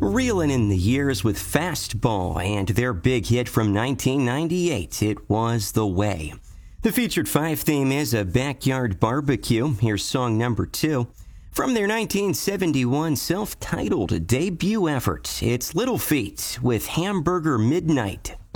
Reeling in the years with Fastball and their big hit from 1998, it was The Way. The featured five theme is A Backyard Barbecue. Here's song number 2. From their 1971 self-titled debut effort, it's Little Feat with Hamburger Midnight.